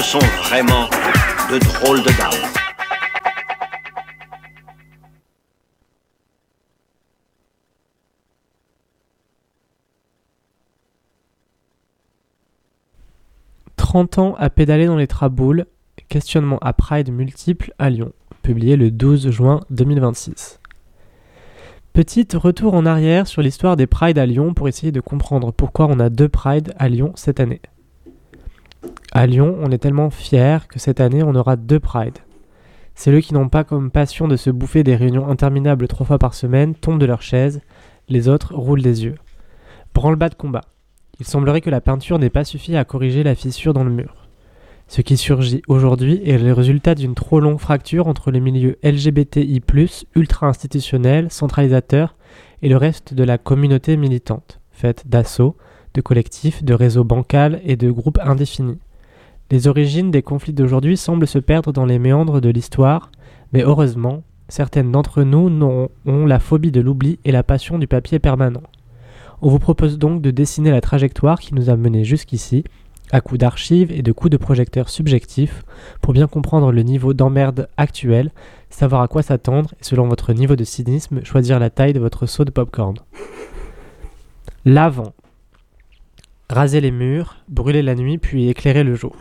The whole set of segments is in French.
sont vraiment de drôles de dames. « 30 ans à pédaler dans les traboules, questionnement à Pride multiple à Lyon », publié le 12 juin 2026. Petit retour en arrière sur l'histoire des Prides à Lyon pour essayer de comprendre pourquoi on a 2 Prides à Lyon cette année. À Lyon, on est tellement fiers que cette année, on aura 2 Prides. Ceux qui n'ont pas comme passion de se bouffer des réunions interminables 3 fois par semaine tombent de leur chaise, les autres roulent des yeux. Branle-bas de combat. Il semblerait que la peinture n'ait pas suffi à corriger la fissure dans le mur. Ce qui surgit aujourd'hui est le résultat d'une trop longue fracture entre les milieux LGBTI+, ultra-institutionnels, centralisateurs, et le reste de la communauté militante, faite d'assauts, de collectifs, de réseaux bancals et de groupes indéfinis. Les origines des conflits d'aujourd'hui semblent se perdre dans les méandres de l'histoire, mais heureusement, certaines d'entre nous ont la phobie de l'oubli et la passion du papier permanent. On vous propose donc de dessiner la trajectoire qui nous a menés jusqu'ici, à coups d'archives et de coups de projecteurs subjectifs, pour bien comprendre le niveau d'emmerde actuel, savoir à quoi s'attendre et selon votre niveau de cynisme, choisir la taille de votre seau de popcorn. L'avant. Raser les murs, brûler la nuit puis éclairer le jour.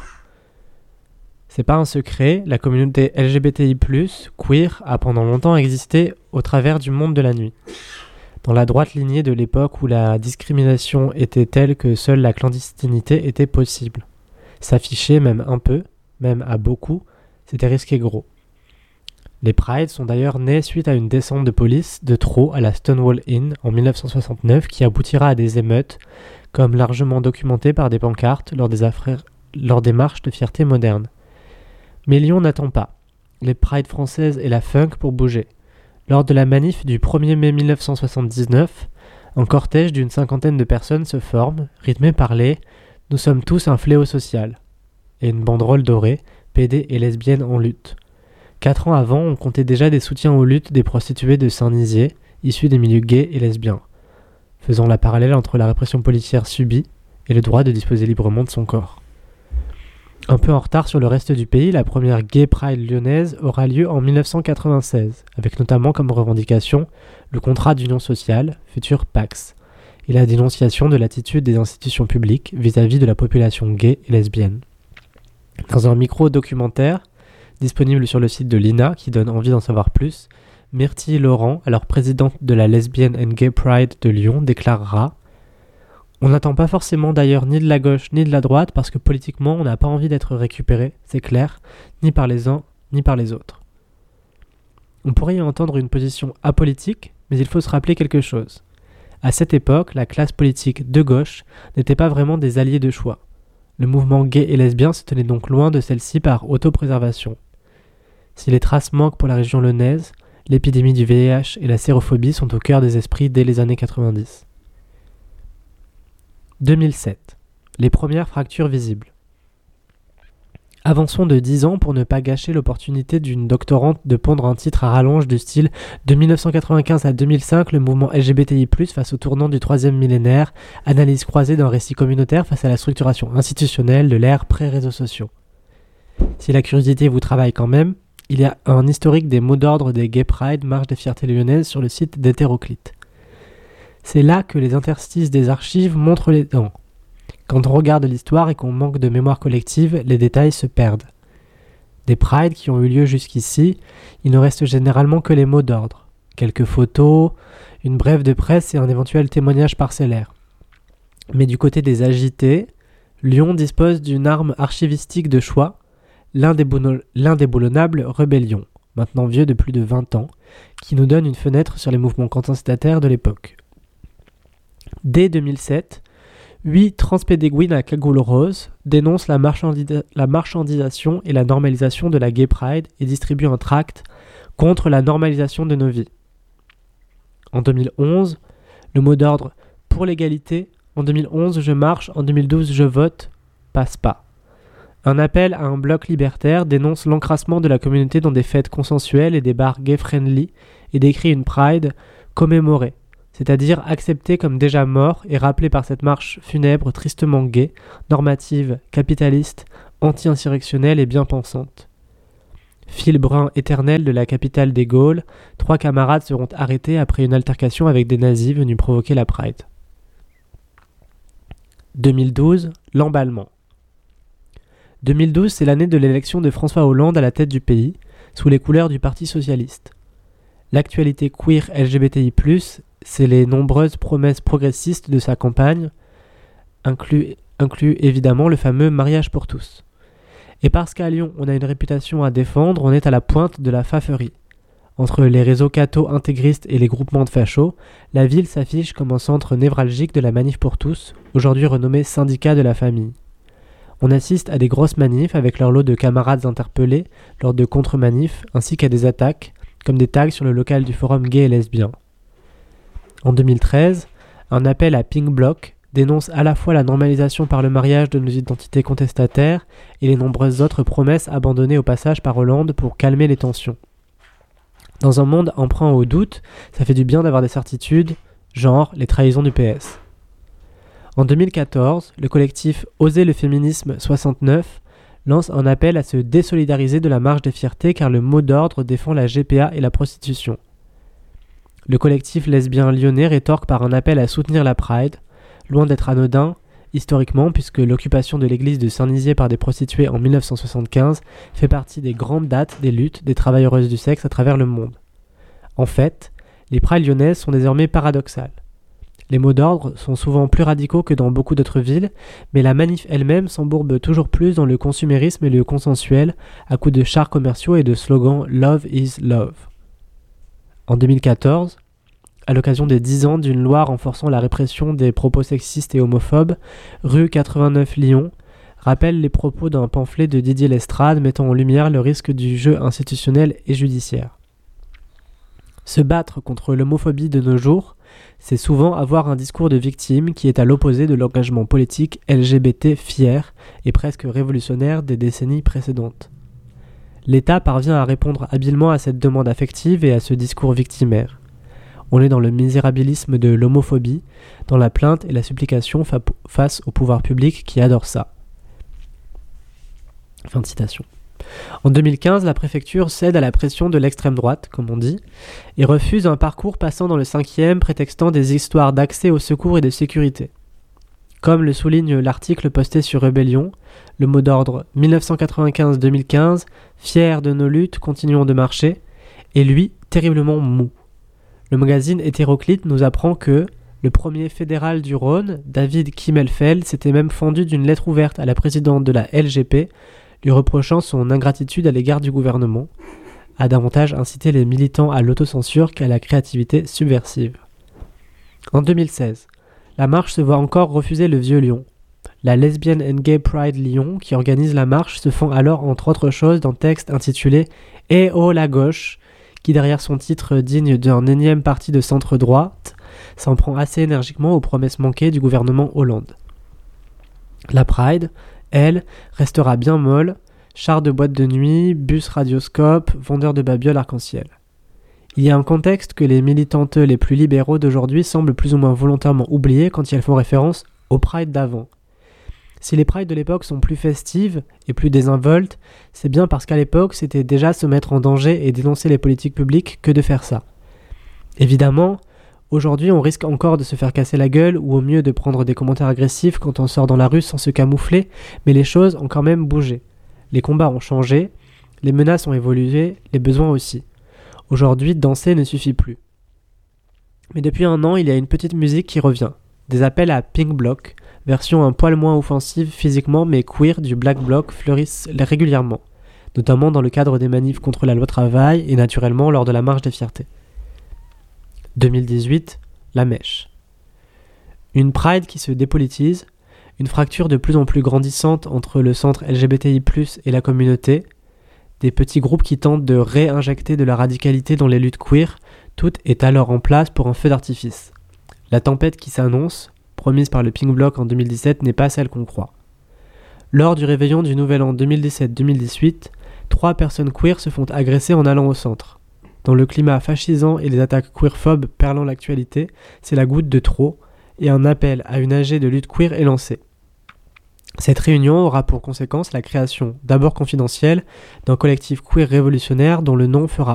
C'est pas un secret, la communauté LGBTI+, queer, a pendant longtemps existé au travers du monde de la nuit. Dans la droite lignée de l'époque où la discrimination était telle que seule la clandestinité était possible. S'afficher même un peu, même à beaucoup, c'était risqué gros. Les Prides sont d'ailleurs nés suite à une descente de police de trop à la Stonewall Inn en 1969 qui aboutira à des émeutes, comme largement documentées par des pancartes lors des marches de fierté modernes. Mais Lyon n'attend pas. Les Prides françaises et la funk pour bouger. Lors de la manif du 1er mai 1979, un cortège d'une 50aine de personnes se forme, rythmé par les « Nous sommes tous un fléau social » et une banderole dorée, PD et lesbiennes en lutte. 4 ans avant, on comptait déjà des soutiens aux luttes des prostituées de Saint-Nizier, issues des milieux gays et lesbiens, faisant la parallèle entre la répression policière subie et le droit de disposer librement de son corps. Un peu en retard sur le reste du pays, la première Gay Pride lyonnaise aura lieu en 1996, avec notamment comme revendication le contrat d'union sociale, futur PAX, et la dénonciation de l'attitude des institutions publiques vis-à-vis de la population gay et lesbienne. Dans un micro-documentaire, disponible sur le site de l'INA, qui donne envie d'en savoir plus, Myrtille Laurent, alors présidente de la Lesbian and Gay Pride de Lyon, déclarera « On n'attend pas forcément d'ailleurs ni de la gauche ni de la droite parce que politiquement on n'a pas envie d'être récupéré, c'est clair, ni par les uns ni par les autres. » On pourrait y entendre une position apolitique, mais il faut se rappeler quelque chose. À cette époque, la classe politique de gauche n'était pas vraiment des alliés de choix. Le mouvement gay et lesbien se tenait donc loin de celle-ci par autopréservation. Si les traces manquent pour la région lyonnaise, l'épidémie du VIH et la sérophobie sont au cœur des esprits dès les années 90. 2007. Les premières fractures visibles. Avançons de 10 ans pour ne pas gâcher l'opportunité d'une doctorante de pondre un titre à rallonge du style « De 1995 à 2005, le mouvement LGBTI+, face au tournant du troisième millénaire, analyse croisée d'un récit communautaire face à la structuration institutionnelle de l'ère pré-réseaux sociaux. » Si la curiosité vous travaille quand même, il y a un historique des mots d'ordre des Gay Pride, marche des fiertés lyonnaises sur le site d'Hétéroclite. C'est là que les interstices des archives montrent les dents. Quand on regarde l'histoire et qu'on manque de mémoire collective, les détails se perdent. Des prides qui ont eu lieu jusqu'ici, il ne reste généralement que les mots d'ordre. Quelques photos, une brève de presse et un éventuel témoignage parcellaire. Mais du côté des agités, Lyon dispose d'une arme archivistique de choix, l'indéboulonnable Rébellion, maintenant vieux de plus de 20 ans, qui nous donne une fenêtre sur les mouvements contestataires de l'époque. Dès 2007, 8 transpédéguines à cagoule rose dénoncent la marchandisation et la normalisation de la Gay Pride et distribuent un tract contre la normalisation de nos vies. En 2011, le mot d'ordre « pour l'égalité », en 2011 je marche, en 2012 je vote, passe pas. Un appel à un bloc libertaire dénonce l'encrassement de la communauté dans des fêtes consensuelles et des bars gay-friendly et décrit une Pride commémorée, c'est-à-dire acceptée comme déjà mort et rappelée par cette marche funèbre tristement gay, normative, capitaliste, anti-insurrectionnelle et bien pensante. Fil brun éternel de la capitale des Gaules, 3 camarades seront arrêtés après une altercation avec des nazis venus provoquer la Pride. 2012, l'emballement. 2012, c'est l'année de l'élection de François Hollande à la tête du pays, sous les couleurs du Parti socialiste. L'actualité queer LGBTI+, c'est les nombreuses promesses progressistes de sa campagne, inclut évidemment le fameux mariage pour tous. Et parce qu'à Lyon, on a une réputation à défendre, on est à la pointe de la faferie. Entre les réseaux cathos intégristes et les groupements de fachos, la ville s'affiche comme un centre névralgique de la manif pour tous, aujourd'hui renommé syndicat de la famille. On assiste à des grosses manifs avec leur lot de camarades interpellés lors de contre-manifs, ainsi qu'à des attaques, comme des tags sur le local du forum gay et lesbien. En 2013, un appel à Pink Bloc dénonce à la fois la normalisation par le mariage de nos identités contestataires et les nombreuses autres promesses abandonnées au passage par Hollande pour calmer les tensions. Dans un monde emprunt au doute, ça fait du bien d'avoir des certitudes, genre les trahisons du PS. En 2014, le collectif Oser le féminisme 69 lance un appel à se désolidariser de la marche des fiertés car le mot d'ordre défend la GPA et la prostitution. Le collectif lesbien lyonnais rétorque par un appel à soutenir la Pride, loin d'être anodin, historiquement, puisque l'occupation de l'église de Saint-Nizier par des prostituées en 1975 fait partie des grandes dates des luttes des travailleuses du sexe à travers le monde. En fait, les Prides lyonnaises sont désormais paradoxales. Les mots d'ordre sont souvent plus radicaux que dans beaucoup d'autres villes, mais la manif elle-même s'embourbe toujours plus dans le consumérisme et le consensuel, à coups de chars commerciaux et de slogans « Love is love ». En 2014, à l'occasion des 10 ans d'une loi renforçant la répression des propos sexistes et homophobes, rue 89 Lyon rappelle les propos d'un pamphlet de Didier Lestrade mettant en lumière le risque du jeu institutionnel et judiciaire. Se battre contre l'homophobie de nos jours, c'est souvent avoir un discours de victime qui est à l'opposé de l'engagement politique LGBT fier et presque révolutionnaire des décennies précédentes. L'État parvient à répondre habilement à cette demande affective et à ce discours victimaire. On est dans le misérabilisme de l'homophobie, dans la plainte et la supplication face au pouvoir public qui adore ça. Fin de citation. En 2015, la préfecture cède à la pression de l'extrême droite, comme on dit, et refuse un parcours passant dans le 5e prétextant des histoires d'accès aux secours et de sécurité. Comme le souligne l'article posté sur Rebellion, le mot d'ordre 1995-2015, fiers de nos luttes, continuons de marcher, est lui terriblement mou. Le magazine Hétéroclite nous apprend que le premier fédéral du Rhône, David Kimmelfeld, s'était même fendu d'une lettre ouverte à la présidente de la LGP, lui reprochant son ingratitude à l'égard du gouvernement, a davantage incité les militants à l'autocensure qu'à la créativité subversive. En 2016, la marche se voit encore refuser le Vieux Lyon. La Lesbian and Gay Pride Lyon, qui organise la marche, se fend alors entre autres choses d'un texte intitulé « Eh oh la gauche », qui derrière son titre digne d'un énième parti de centre-droite, s'en prend assez énergiquement aux promesses manquées du gouvernement Hollande. La Pride, elle, restera bien molle, chars de boîte de nuit, bus radioscope, vendeurs de babioles arc-en-ciel. Il y a un contexte que les militantes les plus libéraux d'aujourd'hui semblent plus ou moins volontairement oublier quand elles font référence aux Pride d'avant. Si les Prides de l'époque sont plus festives et plus désinvoltes, c'est bien parce qu'à l'époque, c'était déjà se mettre en danger et dénoncer les politiques publiques que de faire ça. Évidemment, aujourd'hui, on risque encore de se faire casser la gueule ou au mieux de prendre des commentaires agressifs quand on sort dans la rue sans se camoufler, mais les choses ont quand même bougé. Les combats ont changé, les menaces ont évolué, les besoins aussi. Aujourd'hui, danser ne suffit plus. Mais depuis un an, il y a une petite musique qui revient. Des appels à Pink Bloc, version un poil moins offensive physiquement mais queer du Black Bloc fleurissent régulièrement, notamment dans le cadre des manifs contre la loi travail et naturellement lors de la marche des fiertés. 2018, la mèche. Une Pride qui se dépolitise, une fracture de plus en plus grandissante entre le centre LGBTI+, et la communauté, des petits groupes qui tentent de réinjecter de la radicalité dans les luttes queer, tout est alors en place pour un feu d'artifice. La tempête qui s'annonce, promise par le Pink Bloc en 2017, n'est pas celle qu'on croit. Lors du réveillon du Nouvel An 2017-2018, 3 personnes queer se font agresser en allant au centre. Dans le climat fascisant et les attaques queerphobes perlant l'actualité, c'est la goutte de trop, et un appel à une AG de lutte queer est lancé. Cette réunion aura pour conséquence la création, d'abord confidentielle, d'un collectif queer révolutionnaire dont le nom fera